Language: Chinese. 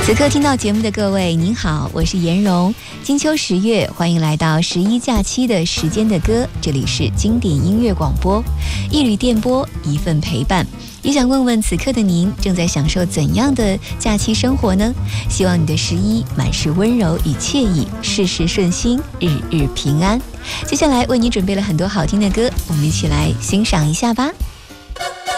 此刻听到节目的各位，您好，我是颜蓉。金秋10月，欢迎来到11假期的时间的歌，这里是经典音乐广播，一缕电波，一份陪伴。也想问问此刻的您正在享受怎样的假期生活呢？希望你的11满是温柔与惬意，事事顺心，日日平安。接下来为你准备了很多好听的歌，我们一起来欣赏一下吧。